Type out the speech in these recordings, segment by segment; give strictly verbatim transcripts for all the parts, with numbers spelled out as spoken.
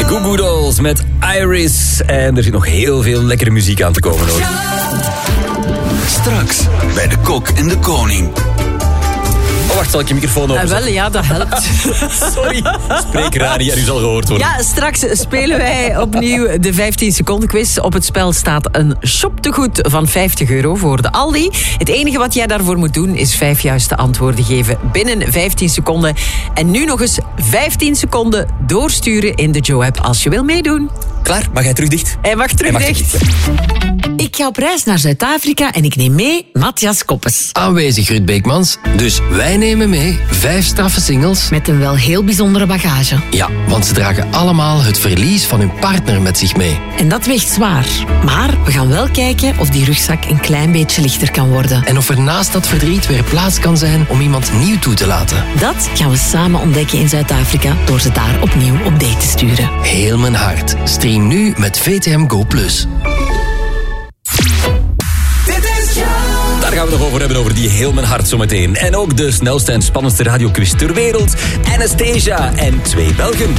Goo Goo Dolls met Iris. En er zit nog heel veel lekkere muziek aan te komen, hoor. Straks bij de Kok en de Koning. Oh, wacht, zal ik je microfoon open? Uh, wel, ja, dat helpt. Sorry, spreek radio en u zal gehoord worden. Ja, straks spelen wij opnieuw de vijftien seconden quiz. Op het spel staat een shoptegoed van vijftig euro voor de Aldi. Het enige wat jij daarvoor moet doen is vijf juiste antwoorden geven binnen vijftien seconden. En nu nog eens vijftien seconden doorsturen in de Joe-app als je wil meedoen. Klaar, mag jij terug dicht? Hij mag terug Hij mag dicht. terug dicht. Ik ga op reis naar Zuid-Afrika en ik neem mee Matthias Koppes. Aanwezig, Ruud Beekmans. Dus wij nemen mee vijf straffe singles. Met een wel heel bijzondere bagage. Ja, want ze dragen allemaal het verlies van hun partner met zich mee. En dat weegt zwaar. Maar we gaan wel kijken of die rugzak een klein beetje lichter kan worden. En of er naast dat verdriet weer plaats kan zijn om iemand nieuw toe te laten. Dat gaan we samen ontdekken in Zuid-Afrika door ze daar opnieuw op date te sturen. Heel mijn hart. Stream nu met V T M Go Plus. Daar gaan we het nog over hebben, over die heel mijn hart zometeen. En ook de snelste en spannendste radioquiz ter wereld. Anastasia en twee Belgen.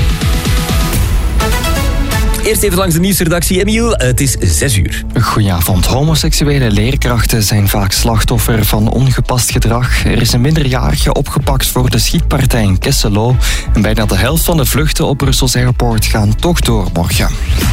Eerst even langs de nieuwsredactie. Emiel, het is zes uur. Goedenavond. Homoseksuele leerkrachten zijn vaak slachtoffer van ongepast gedrag. Er is een minderjarige opgepakt voor de schietpartij in Kesselo. En bijna de helft van de vluchten op Brussels Airport gaan toch door morgen.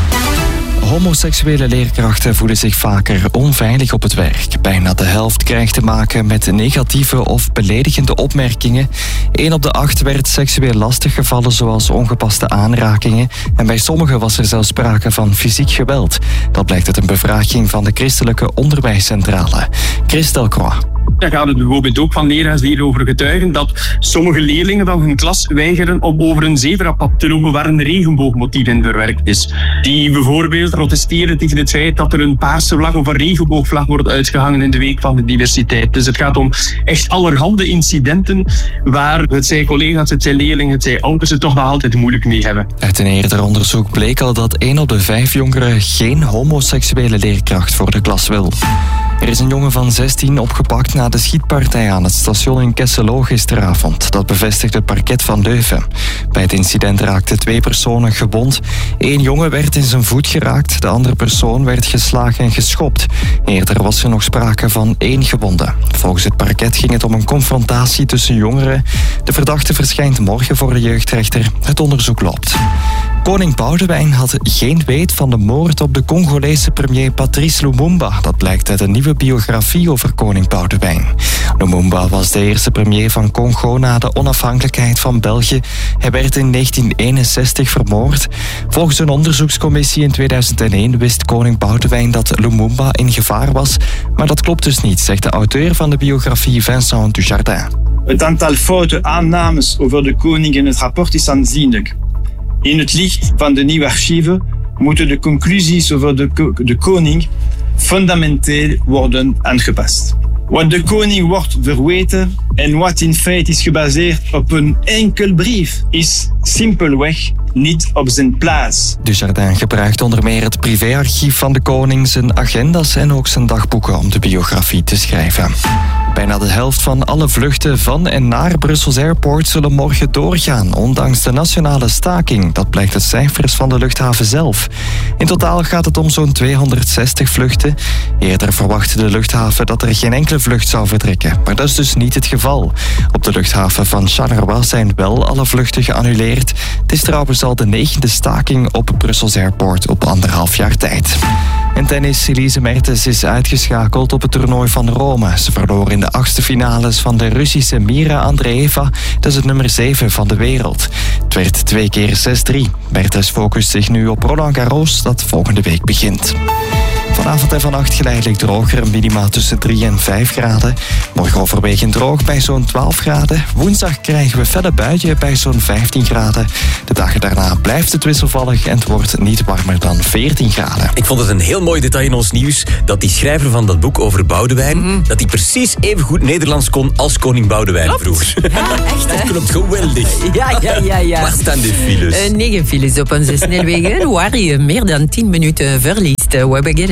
Homoseksuele leerkrachten voelen zich vaker onveilig op het werk. Bijna de helft krijgt te maken met negatieve of beledigende opmerkingen. Eén op de acht werd seksueel lastiggevallen, zoals ongepaste aanrakingen. En bij sommigen was er zelfs sprake van fysiek geweld. Dat blijkt uit een bevraging van de Christelijke Onderwijscentrale. Christel Croix. Dan gaat het bijvoorbeeld ook van leraars die hierover getuigen dat sommige leerlingen van hun klas weigeren om over een zebrapad te lopen waar een regenboogmotief in verwerkt is. Die bijvoorbeeld protesteren tegen het feit dat er een paarse vlag of een regenboogvlag wordt uitgehangen in de Week van de Diversiteit. Dus het gaat om echt allerhande incidenten waar het zij collega's, het zij leerlingen, het zij ouders het toch nog altijd moeilijk mee hebben. Uit een eerder onderzoek bleek al dat één op de vijf jongeren geen homoseksuele leerkracht voor de klas wil. Er is een jongen van zestien opgepakt na de schietpartij aan het station in Kesselo gisteravond. Dat bevestigt het parket van Leuven. Bij het incident raakten twee personen gewond. Eén jongen werd in zijn voet geraakt, de andere persoon werd geslagen en geschopt. Eerder was er nog sprake van één gewonde. Volgens het parket ging het om een confrontatie tussen jongeren. De verdachte verschijnt morgen voor de jeugdrechter. Het onderzoek loopt. Koning Boudewijn had geen weet van de moord op de Congolese premier Patrice Lumumba. Dat blijkt uit een nieuwe biografie over koning Boudewijn. Lumumba was de eerste premier van Congo na de onafhankelijkheid van België. Hij werd in negentien eenenzestig vermoord. Volgens een onderzoekscommissie in tweeduizend één wist koning Boudewijn dat Lumumba in gevaar was. Maar dat klopt dus niet, zegt de auteur van de biografie Vincent Dujardin. Het aantal foute aannames over de koning in het rapport is aanzienlijk. In het licht van de nieuwe archieven moeten de conclusies over de, ko- de koning fundamenteel worden aangepast. Wat de koning wordt verweten en wat in feite is gebaseerd op een enkel brief is simpelweg niet op zijn plaats. Dujardin gebruikt onder meer het privéarchief van de koning, zijn agendas en ook zijn dagboeken om de biografie te schrijven. Bijna de helft van alle vluchten van en naar Brussels Airport zullen morgen doorgaan, ondanks de nationale staking. Dat blijkt uit cijfers van de luchthaven zelf. In totaal gaat het om zo'n tweehonderdzestig vluchten. Eerder verwachtte de luchthaven dat er geen enkele vlucht zou vertrekken, maar dat is dus niet het geval. Op de luchthaven van Charleroi zijn wel alle vluchten geannuleerd. Het is trouwens al de negende staking op Brussels Airport op anderhalf jaar tijd. En tennis, Elise Mertens is uitgeschakeld op het toernooi van Rome. Ze verloor in de achtste finales van de Russische Mira Andreeva. Dat is het nummer zeven van de wereld. Het werd twee keer zes drie. Mertens focust zich nu op Roland Garros, dat volgende week begint. Vanavond en vannacht geleidelijk droger, minima tussen drie en vijf graden. Morgen overwegend droog bij zo'n twaalf graden. Woensdag krijgen we felle buien bij zo'n vijftien graden. De dagen daarna blijft het wisselvallig en het wordt niet warmer dan veertien graden. Ik vond het een heel mooi detail in ons nieuws dat die schrijver van dat boek over Boudewijn, mm-hmm. dat hij precies even goed Nederlands kon als koning Boudewijn klopt. vroeger. Ja, echt hè? Dat klopt geweldig. Ja, ja, ja, ja. Waar staan de files? Uh, negen files op onze snelwegen, waar je meer dan tien minuten verliest. We beginnen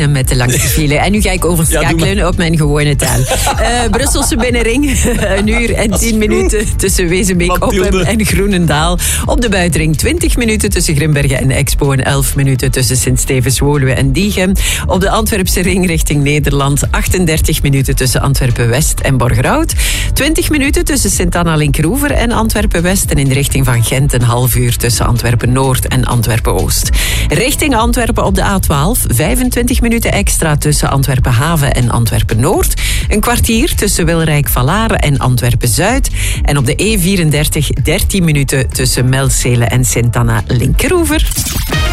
hè, met de langste file. En nu ga ik overschakelen ja, op mijn gewone taal. Uh, Brusselse binnenring, een uur en tien minuten tussen Wezenbeek, Oppem en Groenendaal. Op de buitenring twintig minuten tussen Grimbergen en Expo en elf minuten tussen Sint-Stevens, Woluwe en Diegem. Op de Antwerpse ring richting Nederland achtendertig minuten tussen Antwerpen-West en Borgerhout. twintig minuten tussen Sint-Anna-Linkeroever en Antwerpen-West. En in de richting van Gent een half uur tussen Antwerpen-Noord en Antwerpen-Oost. Richting Antwerpen op de A twaalf, vijfentwintig minuten extra tussen Antwerpen-Haven en Antwerpen-Noord. Een kwartier tussen Wilrijk-Vallaren en Antwerpen-Zuid. En op de E vierendertig dertien minuten tussen Melzele en Sint-Anna-Linkeroever.